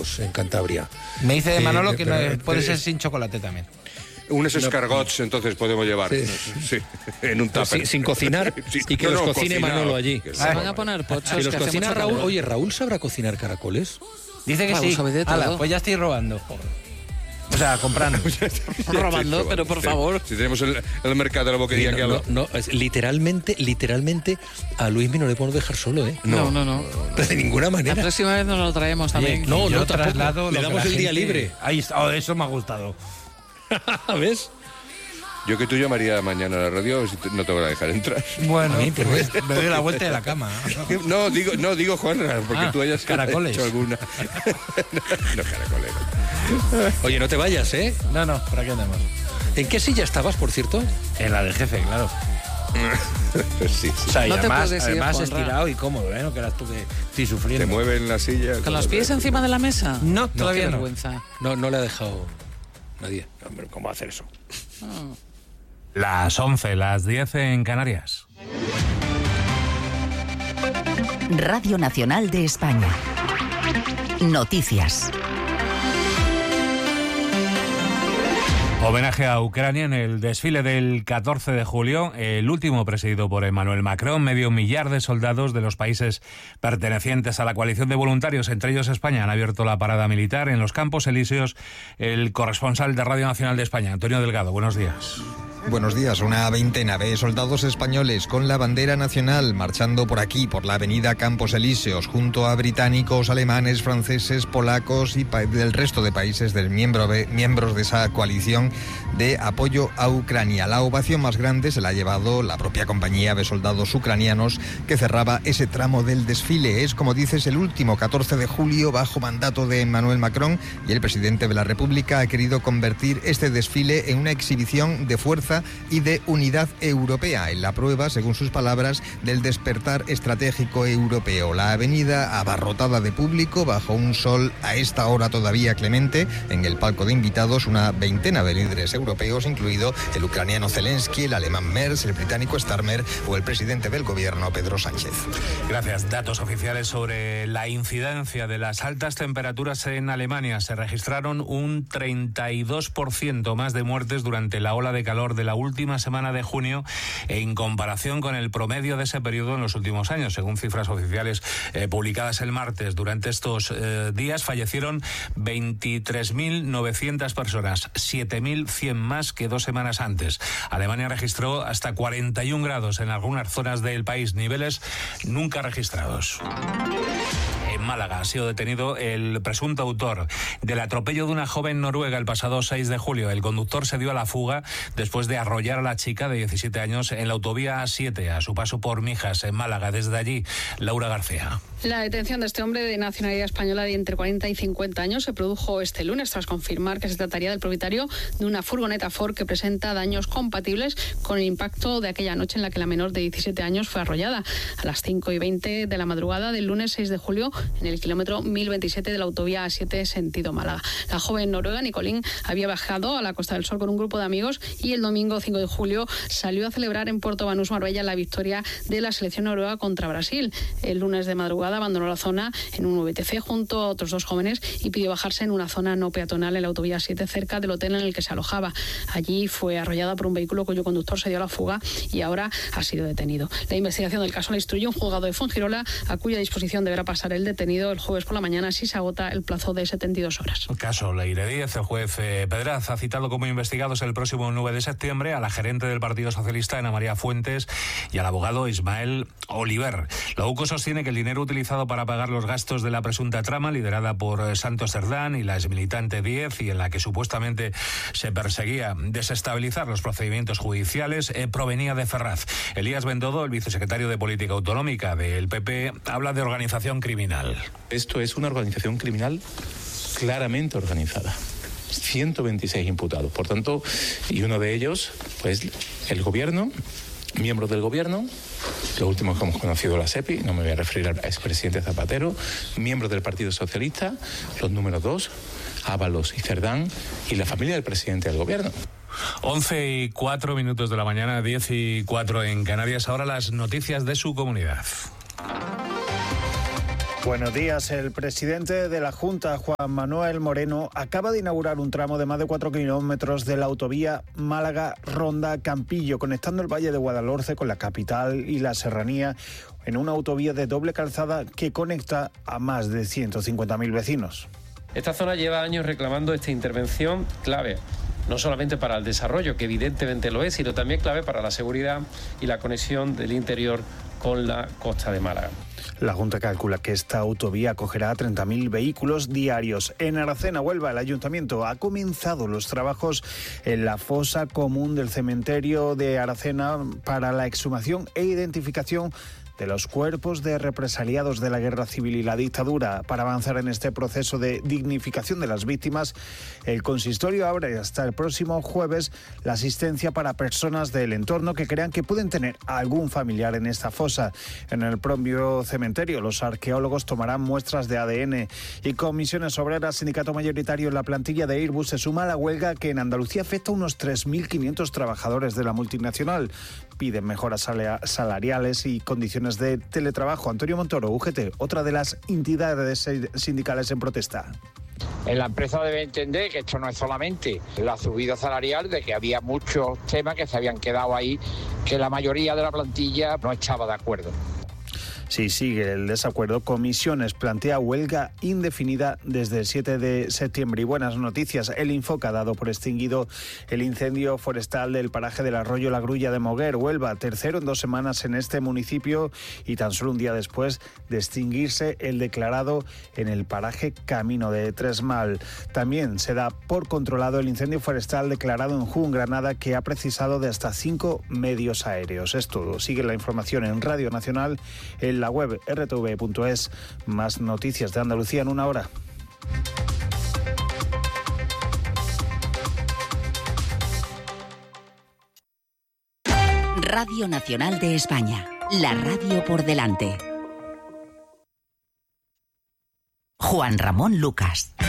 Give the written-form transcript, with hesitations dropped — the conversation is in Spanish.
grados en Cantabria. Me dice Manolo que puede ser sin chocolate también. Unos escargots, entonces podemos llevar. Sí, en un tupper. Sin cocinar, y que los cocine Manolo allí. Se van a poner pochos. Que los que cocina hace Raúl. mucho Oye, ¿Raúl sabrá cocinar caracoles? Dice que Raúl sí. sabe de todo. Ala, pues ya estoy robando. O sea, comprando. Robando, pero por favor. Si tenemos el mercado de la boquería aquí al lado. No, literalmente, a Luismi no le podemos dejar solo, ¿eh? No. De ninguna manera. La próxima vez nos lo traemos también. No, Yo tampoco. traslado Le lo que damos la el día gente- libre. Ahí está, eso me ha gustado. ¿Ves? Yo que tú llamaría mañana a la radio, si no te voy a dejar entrar. Bueno, pues me doy la vuelta de la cama. No, digo Juanra, porque tú hayas caracoles. hecho alguna. No, caracoles. Oye, no te vayas, ¿eh? No, ¿para qué andamos? ¿En qué silla estabas, por cierto? En la del jefe, claro. Sí. O sea, y No te además puedes ir, Juanra. estirado y cómodo, ¿eh? No creas tú que estoy Te sufriendo. mueven la silla. ¿Con los pies encima de la mesa? No, todavía Qué no. vergüenza. No le ha dejado nadie. Hombre, ¿cómo hacer eso? Las 11, las 10 en Canarias. Radio Nacional de España. Noticias. Homenaje a Ucrania en el desfile del 14 de julio, el último presidido por Emmanuel Macron. 500.000 de soldados de los países pertenecientes a la coalición de voluntarios, entre ellos España, han abierto la parada militar en los Campos Elíseos. El corresponsal de Radio Nacional de España, Antonio Delgado, buenos días. Buenos días. Una veintena de soldados españoles con la bandera nacional marchando por aquí, por la avenida Campos Elíseos, junto a británicos, alemanes, franceses, polacos y del resto de países miembros de esa coalición de apoyo a Ucrania. La ovación más grande se la ha llevado la propia compañía de soldados ucranianos que cerraba ese tramo del desfile. Es, como dices, el último 14 de julio bajo mandato de Emmanuel Macron, y el presidente de la República ha querido convertir este desfile en una exhibición de fuerza y de unidad europea, en la prueba, según sus palabras, del despertar estratégico europeo. La avenida abarrotada de público bajo un sol a esta hora todavía clemente. En el palco de invitados una veintena de líderes europeos, incluido el ucraniano Zelensky, el alemán Merz, el británico Starmer o el presidente del gobierno Pedro Sánchez. Gracias. Datos oficiales sobre la incidencia de las altas temperaturas en Alemania. Se registraron un 32% más de muertes durante la ola de calor de la última semana de junio en comparación con el promedio de ese periodo en los últimos años. Según cifras oficiales publicadas el martes, durante estos días fallecieron 23.900 personas, 7.100 más que 2 semanas antes. Alemania registró hasta 41 grados en algunas zonas del país, niveles nunca registrados. En Málaga ha sido detenido el presunto autor del atropello de una joven noruega el pasado 6 de julio. El conductor se dio a la fuga después de arrollar a la chica de 17 años en la autovía A7 a su paso por Mijas, en Málaga. Desde allí, Laura García. La detención de este hombre de nacionalidad española de entre 40 y 50 años se produjo este lunes tras confirmar que se trataría del propietario de una furgoneta Ford que presenta daños compatibles con el impacto de aquella noche en la que la menor de 17 años fue arrollada a las 5:20 de la madrugada del lunes 6 de julio en el kilómetro 1027 de la autovía A7 sentido Málaga. La joven noruega Nicolín había bajado a la Costa del Sol con un grupo de amigos y el domingo 5 de julio salió a celebrar en Puerto Banús, Marbella, la victoria de la selección noruega contra Brasil. El lunes de madrugada abandonó la zona en un VTC junto a otros 2 jóvenes y pidió bajarse en una zona no peatonal en la autovía 7 cerca del hotel en el que se alojaba. Allí fue arrollada por un vehículo cuyo conductor se dio a la fuga y ahora ha sido detenido. La investigación del caso la instruyó un juzgado de Fuengirola, a cuya disposición deberá pasar el detenido el jueves por la mañana si se agota el plazo de 72 horas. El caso Leire Díez, el juez Pedraz ha citado como investigados el próximo 9 de septiembre a la gerente del Partido Socialista, Ana María Fuentes, y al abogado Ismael Oliver. La UCO sostiene que el dinero utilizado para pagar los gastos de la presunta trama liderada por Santos Cerdán y la exmilitante Díez, y en la que supuestamente se perseguía desestabilizar los procedimientos judiciales, provenía de Ferraz. Elías Bendodo, el vicesecretario de Política Autonómica del PP, habla de organización criminal. Esto es una organización criminal claramente organizada. 126 imputados, por tanto, y uno de ellos, pues, el gobierno, miembros del gobierno, lo último que hemos conocido la SEPI, no me voy a referir al expresidente Zapatero, miembros del Partido Socialista, los números 2, Ábalos y Cerdán, y la familia del presidente del gobierno. 11:04 de la mañana, 10:04 en Canarias. Ahora las noticias de su comunidad. Buenos días. El presidente de la Junta, Juan Manuel Moreno, acaba de inaugurar un tramo de más de 4 kilómetros de la autovía Málaga-Ronda-Campillo, conectando el Valle de Guadalhorce con la capital y la serranía, en una autovía de doble calzada que conecta a más de 150.000 vecinos. Esta zona lleva años reclamando esta intervención clave, no solamente para el desarrollo, que evidentemente lo es, sino también clave para la seguridad y la conexión del interior con la costa de Málaga. La Junta calcula que esta autovía acogerá a 30.000 vehículos diarios. En Aracena, Huelva, el Ayuntamiento ha comenzado los trabajos en la fosa común del cementerio de Aracena para la exhumación e identificación de los cuerpos de represaliados de la Guerra Civil y la dictadura. Para avanzar en este proceso de dignificación de las víctimas, el consistorio abre hasta el próximo jueves la asistencia para personas del entorno que crean que pueden tener algún familiar en esta fosa. En el propio cementerio, los arqueólogos tomarán muestras de ADN. Y Comisiones Obreras, sindicato mayoritario en la plantilla de Airbus, se suma a la huelga que en Andalucía afecta a unos 3.500 trabajadores de la multinacional. Piden mejoras salariales y condiciones de teletrabajo. Antonio Montoro, UGT, otra de las entidades sindicales en protesta. La empresa debe entender que esto no es solamente la subida salarial, de que había muchos temas que se habían quedado ahí, que la mayoría de la plantilla no estaba de acuerdo. Si sigue el desacuerdo, Comisiones plantea huelga indefinida desde el 7 de septiembre. Y buenas noticias, el Infoca ha dado por extinguido el incendio forestal del paraje del Arroyo La Grulla de Moguer, Huelva, tercero en 2 semanas en este municipio y tan solo un día después de extinguirse el declarado en el paraje Camino de Tresmal. También se da por controlado el incendio forestal declarado en Jun, Granada, que ha precisado de hasta 5 medios aéreos. Es todo. Sigue la información en Radio Nacional, en la web rtv.es. Más noticias de Andalucía en 1 hora. Radio Nacional de España, la radio por delante. Juan Ramón Lucas.